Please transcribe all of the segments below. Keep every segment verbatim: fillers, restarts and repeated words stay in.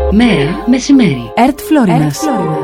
Μέρα μεσημέρι. Ερτ Φλόρινας.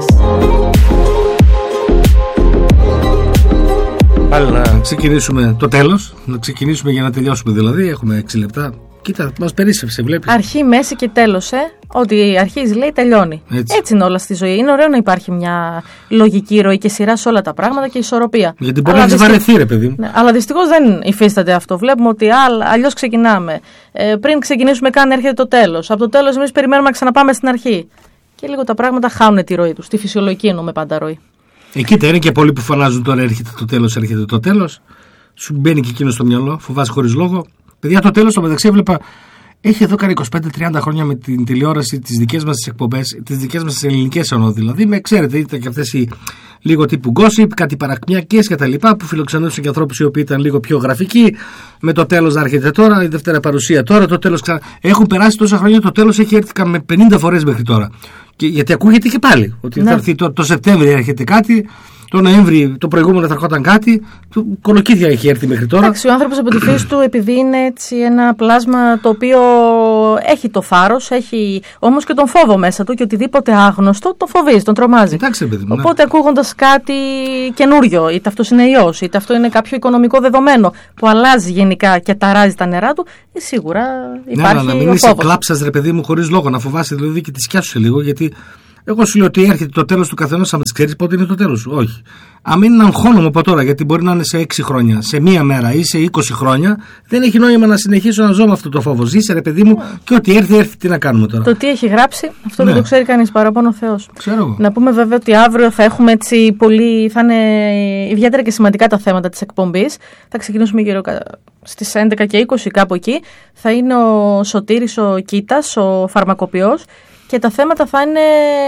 Πάλι να ξεκινήσουμε το τέλος. Να ξεκινήσουμε για να τελειώσουμε δηλαδή. Έχουμε έξι λεπτά. Κοίτα, μας περίσσευσε, βλέπεις. Αρχή, μέση και τέλος, ε. Ότι αρχίζει, λέει, τελειώνει. Έτσι. Έτσι είναι όλα στη ζωή. Είναι ωραίο να υπάρχει μια λογική ροή και σειρά σε όλα τα πράγματα και ισορροπία. Γιατί μπορεί να δυστυχ... βαρεθεί, ρε παιδί μου. Ναι, αλλά δυστυχώς δεν υφίσταται αυτό. Βλέπουμε ότι αλλιώς ξεκινάμε. Ε, πριν ξεκινήσουμε καν έρχεται το τέλος. Από το τέλος εμείς περιμένουμε να ξαναπάμε στην αρχή. Και λίγο τα πράγματα χάνουν τη ροή τους. Τη φυσιολογική εννοούμε πάντα ροή. Ε, κοίτα, είναι και πολλοί που φωνάζουν τώρα έρχεται το τέλος, έρχεται το τέλος. Σου μπαίνει και εκείνο στο μυαλό, φοβάσαι χωρίς λόγο. Παιδιά, το τέλος, στο μεταξύ έβλεπα. Έχει εδώ κάνει είκοσι πέντε τριάντα χρόνια με την τηλεόραση τις δικές μας τις εκπομπές, τις δικές μας τις ελληνικές εννοώ δηλαδή. Με ξέρετε, ήταν και αυτές οι λίγο τύπου gossip, κάτι παρακμιακές και τα λοιπά που φιλοξενούσαν και ανθρώπους οι οποίοι ήταν λίγο πιο γραφικοί. Με το τέλος να έρχεται τώρα, η Δευτέρα παρουσία τώρα, το τέλος ξανά. Έχουν περάσει τόσα χρόνια, το τέλος έχει έρθει με πενήντα φορές μέχρι τώρα. Και, γιατί ακούγεται και πάλι ότι ναι. Θα έρθει το, το Σεπτέμβριο έρχεται κάτι. Το Νοέμβρη το προηγούμενο θα έρχονταν κάτι. Το κολοκύθια έχει έρθει μέχρι τώρα. Εντάξει, ο άνθρωπος από τη φύση του, επειδή είναι έτσι ένα πλάσμα το οποίο έχει το θάρρος, έχει όμως και τον φόβο μέσα του και οτιδήποτε άγνωστο τον φοβίζει, τον τρομάζει. Εντάξει, παιδί μου, ναι. Οπότε ακούγοντας κάτι καινούριο, είτε αυτό είναι ιός, είτε αυτό είναι κάποιο οικονομικό δεδομένο που αλλάζει γενικά και ταράζει τα νερά του, ε, σίγουρα υπάρχει. Ναι, αλλά να μην είσαι κλάψας, ρε παιδί μου, χωρίς λόγο, να φοβάσαι δηλαδή και τη σκιά σου λίγο, γιατί. Εγώ σου λέω ότι έρχεται το τέλος του καθενός, αν ξέρεις πότε είναι το τέλος σου. Όχι. Αν μην αγχώνομαι από τώρα, γιατί μπορεί να είναι σε έξι χρόνια, σε μία μέρα ή σε είκοσι χρόνια, δεν έχει νόημα να συνεχίσω να ζω με αυτό το φόβο. Ζήσε, ρε παιδί μου, και ό,τι έρθει, έρθει. Τι να κάνουμε τώρα. Το τι έχει γράψει, αυτό ναι. Δεν το ξέρει κανείς παρά μόνο ο Θεός. Ξέρω εγώ. Να πούμε βέβαια ότι αύριο θα έχουμε έτσι πολύ. Θα είναι ιδιαίτερα και σημαντικά τα θέματα της εκπομπής. Θα ξεκινήσουμε γύρω στις έντεκα και είκοσι, κάπου εκεί. Θα είναι ο Σωτήρης ο Κίτας, ο φαρμακοποιός. Και τα θέματα θα είναι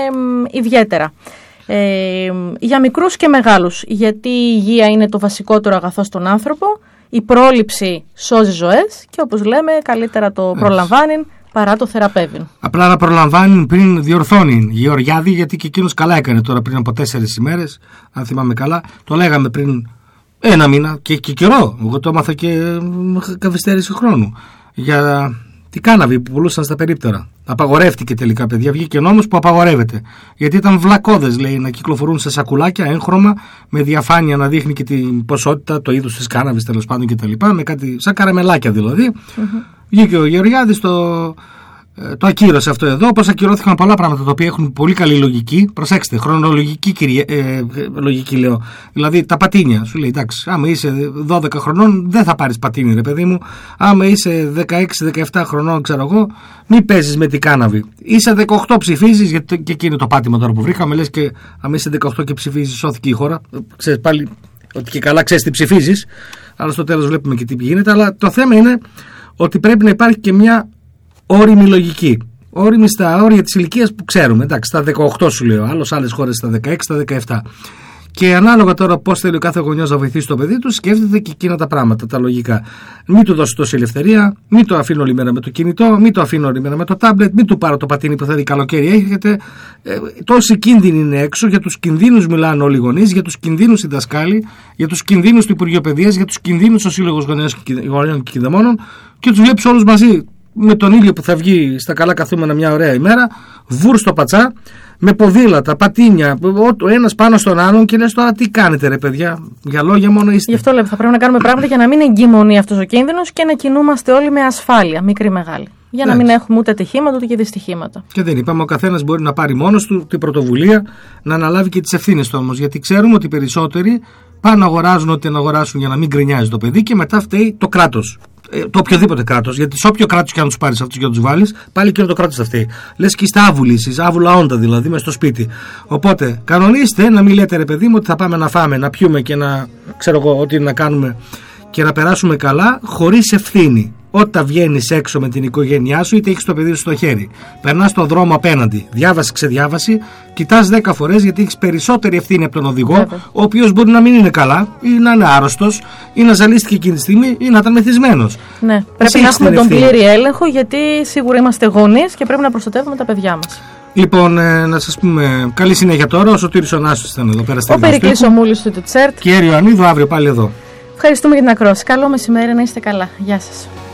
ε, ιδιαίτερα ε, για μικρούς και μεγάλους, γιατί η υγεία είναι το βασικότερο αγαθό στον άνθρωπο, η πρόληψη σώζει ζωές και όπως λέμε καλύτερα το προλαμβάνει παρά το θεραπεύει. Απλά να προλαμβάνει πριν διορθώνει, Γεωργιάδη, γιατί και εκείνος καλά έκανε τώρα πριν από τέσσερις ημέρες, αν θυμάμαι καλά, το λέγαμε πριν ένα μήνα και, και καιρό, εγώ το έμαθα και καθυστέρηση χρόνου, για τη κάναβη που πουλούσαν στα περίπτερα. Απαγορεύτηκε τελικά, παιδιά. Βγήκε νόμος που απαγορεύεται. Γιατί ήταν βλακώδες, λέει, να κυκλοφορούν σε σακουλάκια έγχρωμα, με διαφάνεια να δείχνει και την ποσότητα, το είδος της κάναβης τέλος πάντων κτλ. Με κάτι σαν καραμελάκια δηλαδή. Mm-hmm. Βγήκε ο Γεωργιάδης, το, το ακύρωσε αυτό εδώ. Όπως ακυρώθηκαν πολλά πράγματα τα οποία έχουν πολύ καλή λογική. Προσέξτε, χρονολογική κυρία, ε, λογική λέω. Δηλαδή τα πατίνια. Σου λέει, εντάξει, άμα είσαι δώδεκα χρονών, δεν θα πάρεις πατίνι, ρε παιδί μου. Άμα είσαι δεκαέξι δεκαεπτά χρονών, ξέρω εγώ, μην παίζεις με την κάναβη. Είσαι δεκαοκτώ, ψηφίζεις, γιατί και εκεί είναι το πάτημα τώρα που βρήκαμε. Λες και άμα είσαι δεκαοκτώ και ψηφίζεις, σώθηκε η χώρα. Ξέρεις πάλι ότι και καλά ξέρεις τι ψηφίζεις. Αλλά στο τέλος βλέπουμε και τι γίνεται. Αλλά το θέμα είναι ότι πρέπει να υπάρχει και μια όριμη λογική. Όριμη στα όρια της ηλικίας που ξέρουμε. Εντάξει, στα δεκαοκτώ σου λέω. Άλλος άλλες χώρες στα δεκαέξι, στα δεκαεπτά. Και ανάλογα τώρα πώς θέλει ο κάθε γονιός να βοηθήσει το παιδί του, σκέφτεται και εκείνα τα πράγματα, τα λογικά. Μην του δώσω τόση ελευθερία, μην το αφήνω όλη μέρα με το κινητό, μην το αφήνω όλη μέρα με το τάμπλετ, μην του πάρω το πατίνι που θέλει καλοκαίρι. Έχετε. Ε, τόσοι κίνδυνοι είναι έξω, για τους κινδύνους μιλάνε όλοι οι γονείς, για τους κινδύνους οι δασκάλοι, για τους κινδύνους του Υπουργείου Παιδείας, για τους κινδύνους ο Σύλλογος Γονέων και Κηδεμόνων και τους βλέπεις όλους μαζί. Με τον ήλιο που θα βγει στα καλά καθούμενα μια ωραία ημέρα, βούρ στο πατσά, με ποδήλατα, πατίνια, ο ένας πάνω στον άλλον και λες τώρα τι κάνετε ρε παιδιά, για λόγια μόνο είστε. Γι' αυτό λέω θα πρέπει να κάνουμε πράγματα για να μην εγκυμονεί αυτός ο κίνδυνος και να κινούμαστε όλοι με ασφάλεια, μικρή μεγάλη. Για να μην έχουμε ούτε ατυχήματα ούτε και δυστυχήματα. Και δεν είπαμε, ο καθένας μπορεί να πάρει μόνος του την πρωτοβουλία, να αναλάβει και τις ευθύνες του όμως, γιατί ξέρουμε ότι οι περισσότεροι πάνε να αγοράζουν ό,τι να αγοράσουν για να μην γκρινιάζει το παιδί και μετά φταίει το κράτος. Το οποιοδήποτε κράτος, γιατί σε όποιο κράτος και αν τους πάρεις αυτούς και να τους βάλεις, πάλι και το κράτος θα φταίει. Λες και είστε άβουλοι εσείς, άβουλα όντα δηλαδή, μες στο σπίτι. Οπότε, κανονίστε να μην λέτε ρε παιδί μου ότι θα πάμε να φάμε, να πιούμε και να ξέρω εγώ, ό,τι να κάνουμε και να περάσουμε καλά, χωρίς ευθύνη. Όταν βγαίνεις έξω με την οικογένειά σου, είτε έχεις το παιδί σου στο χέρι, περνάς στον δρόμο απέναντι, διάβαση, ξεδιάβαση, κοιτάς δέκα φορές γιατί έχεις περισσότερη ευθύνη από τον οδηγό, Βέβαια. ο οποίος μπορεί να μην είναι καλά, ή να είναι άρρωστος, ή να ζαλίστηκε εκείνη τη στιγμή, ή να ήταν μεθυσμένος. Ναι, πρέπει να έχουμε τον πλήρη έλεγχο, γιατί σίγουρα είμαστε γονείς και πρέπει να προστατεύουμε τα παιδιά μας. Λοιπόν, ε, να σας πούμε καλή συνέχεια τώρα. Ο Σωτήρης ο Νάσος ήταν εδώ πέρα στην Ο Περικλής ο Μούλης του Τσέρτ. Και η Ιωαννίδου αύριο πάλι εδώ. Ευχαριστούμε για την ακρόαση. Καλό μεσημέρι, να είστε καλά. Γεια σας.